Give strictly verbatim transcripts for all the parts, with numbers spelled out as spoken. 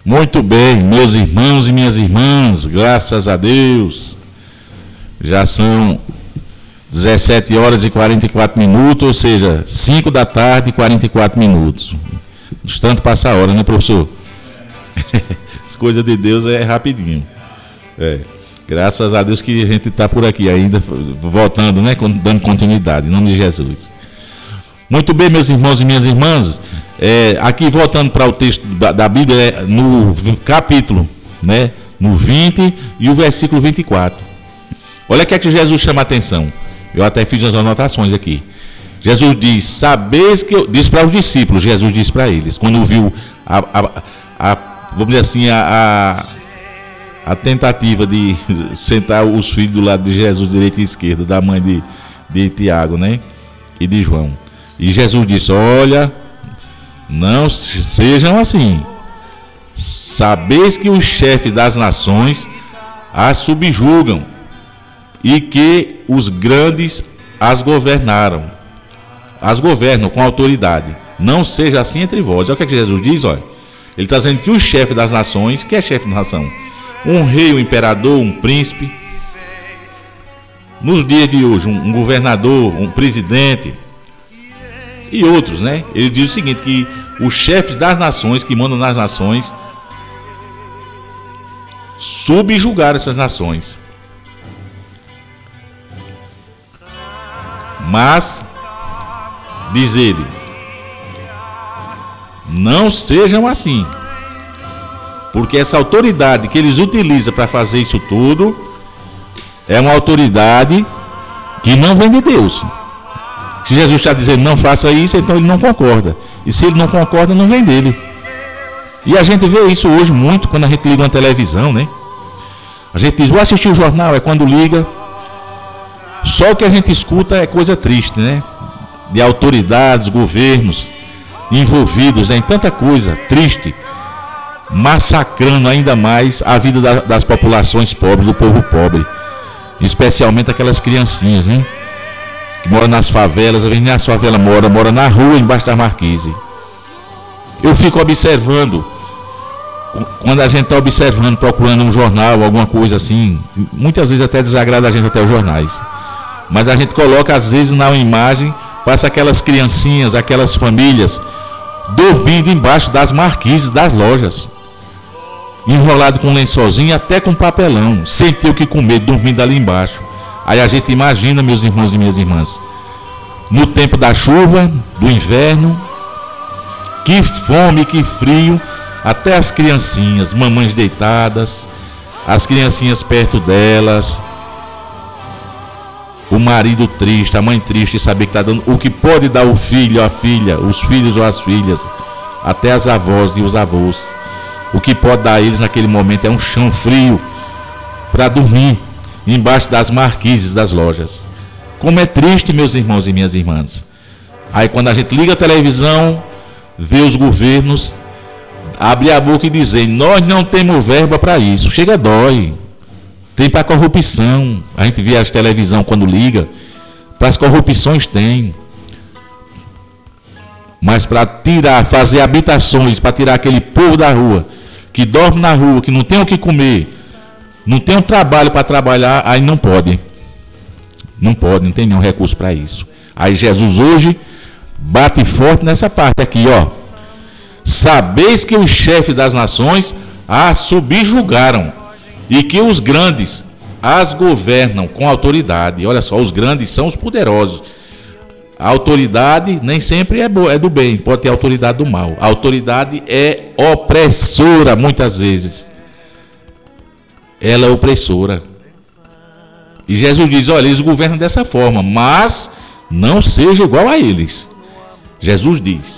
Muito bem, meus irmãos e minhas irmãs, graças a Deus. Já são dezessete horas e quarenta e quatro minutos, ou seja, cinco da tarde e quarenta e quatro minutos. De tanto passa a hora, né, professor? As coisas de Deus é rapidinho. É. Graças a Deus que a gente está por aqui ainda, voltando, né, dando continuidade, em nome de Jesus. Muito bem, meus irmãos e minhas irmãs, é, aqui voltando para o texto da, da Bíblia, é, no capítulo, né, no vinte e o versículo vinte e quatro. Olha o que é que Jesus chama a atenção. Eu até fiz as anotações aqui. Jesus diz, sabeis que eu... Diz para os discípulos, Jesus disse para eles, quando viu a, a, a, vamos dizer assim, a, a, a tentativa de sentar os filhos do lado de Jesus, direita e esquerda, da mãe de, de Tiago, né, e de João. E Jesus disse, olha, não sejam assim. Sabeis que os chefes das nações as subjugam e que os grandes as governaram. As governam com autoridade. Não seja assim entre vós. Olha o que, é que Jesus diz, olha. Ele está dizendo que o chefe das nações, que é chefe da nação? Um rei, um imperador, um príncipe. Nos dias de hoje, um, um governador, um presidente e outros, né? Ele diz o seguinte, que os chefes das nações, que mandam nas nações, subjugaram essas nações. Mas, diz ele, não sejam assim, porque essa autoridade que eles utilizam para fazer isso tudo é uma autoridade que não vem de Deus. Se Jesus está dizendo não faça isso, então ele não concorda. E se ele não concorda, não vem dele. E a gente vê isso hoje muito quando a gente liga uma televisão, né? A gente diz, vou assistir o jornal, é quando liga. Só o que a gente escuta é coisa triste, né? De autoridades, governos envolvidos, né, em tanta coisa triste, massacrando ainda mais a vida da, das populações pobres, do povo pobre, especialmente aquelas criancinhas, né, que moram nas favelas. A gente nas favelas mora, mora na rua, embaixo da marquise. Eu fico observando, quando a gente está observando, procurando um jornal, alguma coisa assim, muitas vezes até desagrada a gente até os jornais, mas a gente coloca às vezes na imagem, passa aquelas criancinhas, aquelas famílias dormindo embaixo das marquises das lojas, enrolado com lençolzinho, até com papelão, sem ter o que comer, dormindo ali embaixo. Aí a gente imagina, meus irmãos e minhas irmãs, no tempo da chuva, do inverno, que fome, que frio, até as criancinhas, mamães deitadas, as criancinhas perto delas, o marido triste, a mãe triste, saber que está dando o que pode dar o filho ou a filha, os filhos ou as filhas, até as avós e os avós. O que pode dar a eles naquele momento é um chão frio para dormir embaixo das marquises das lojas. Como é triste, meus irmãos e minhas irmãs. Aí quando a gente liga a televisão, vê os governos abrir a boca e dizer, nós não temos verba para isso. Chega, dói. Tem para corrupção. A gente vê as televisão quando liga, para as corrupções tem. Mas para tirar, fazer habitações, para tirar aquele povo da rua, que dorme na rua, que não tem o que comer, não tem um trabalho para trabalhar, aí não pode. Não pode, não tem nenhum recurso para isso. Aí Jesus hoje bate forte nessa parte aqui, ó. Sabeis que os chefes das nações as subjugaram e que os grandes as governam com autoridade. Olha só, os grandes são os poderosos. A autoridade nem sempre é, boa, é do bem, pode ter autoridade do mal. A autoridade é opressora muitas vezes. Ela é opressora. E Jesus diz, olha, eles governam dessa forma, mas não seja igual a eles. Jesus diz.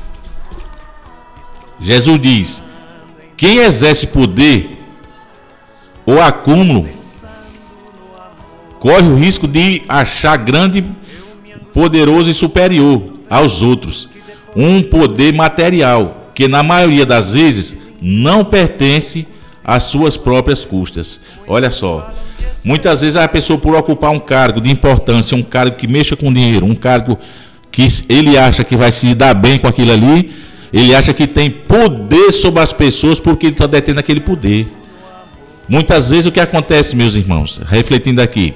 Jesus diz, quem exerce poder ou acúmulo corre o risco de achar grande, poderoso e superior aos outros um poder material que na maioria das vezes não pertence às suas próprias custas. Olha só, muitas vezes a pessoa, por ocupar um cargo de importância, um cargo que mexa com dinheiro, um cargo que ele acha que vai se dar bem com aquilo ali, Ele acha que tem poder sobre as pessoas porque ele está detendo aquele poder. Muitas vezes o que acontece, meus irmãos, refletindo aqui,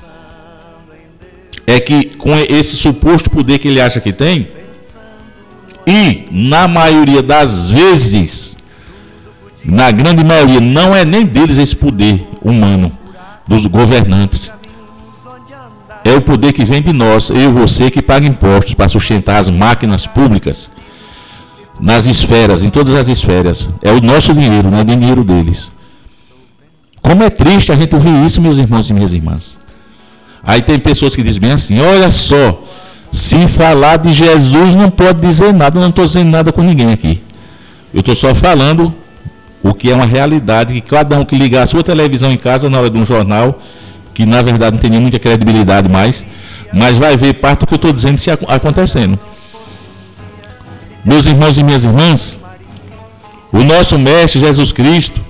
é que com esse suposto poder que ele acha que tem, e na maioria das vezes, na grande maioria, não é nem deles esse poder humano, dos governantes. É o poder que vem de nós, eu e você, que paga impostos para sustentar as máquinas públicas, nas esferas, em todas as esferas. É o nosso dinheiro, não é o dinheiro deles. Como é triste a gente ouvir isso, meus irmãos e minhas irmãs. Aí tem pessoas que dizem bem assim, olha só, se falar de Jesus não pode dizer nada, eu não estou dizendo nada com ninguém aqui. Eu estou só falando o que é uma realidade, que cada um que ligar a sua televisão em casa na hora de um jornal, que na verdade não tem nem muita credibilidade mais, mas vai ver parte do que eu estou dizendo se acontecendo. Meus irmãos e minhas irmãs, o nosso Mestre Jesus Cristo,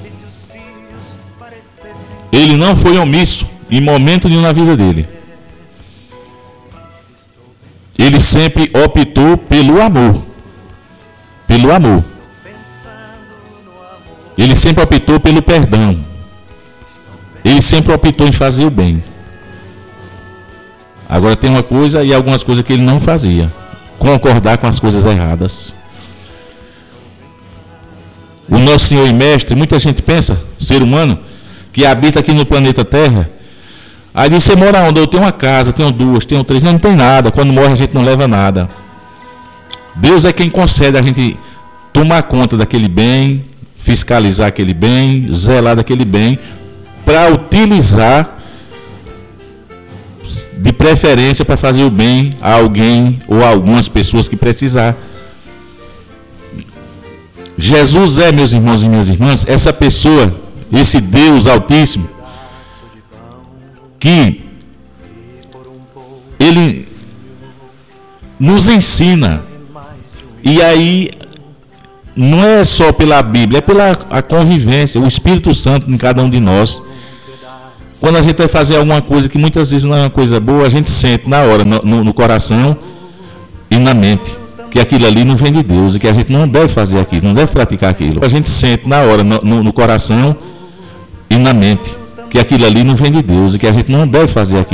ele não foi omisso em momento nenhum na vida dele. Ele sempre optou pelo amor. Pelo amor. Ele sempre optou pelo perdão. Ele sempre optou em fazer o bem. Agora tem uma coisa e algumas coisas que ele não fazia. Concordar com as coisas erradas. O nosso Senhor e Mestre, muita gente pensa, ser humano, que habita aqui no planeta Terra, aí diz, você mora onde? Eu tenho uma casa, tenho duas, tenho três, não, não tem nada, quando morre a gente não leva nada. Deus é quem concede a gente tomar conta daquele bem, fiscalizar aquele bem, zelar daquele bem, para utilizar de preferência para fazer o bem a alguém ou a algumas pessoas que precisar. Jesus é, meus irmãos e minhas irmãs, essa pessoa, esse Deus Altíssimo, que Ele nos ensina, e aí não é só pela Bíblia, é pela a convivência, o Espírito Santo em cada um de nós. Quando a gente vai fazer alguma coisa que muitas vezes não é uma coisa boa, a gente sente na hora, no, no, no coração e na mente, que aquilo ali não vem de Deus e que a gente não deve fazer aquilo, não deve praticar aquilo. A gente sente na hora, no, no, no coração e na mente, que aquilo ali não vem de Deus e que a gente não deve fazer aquilo.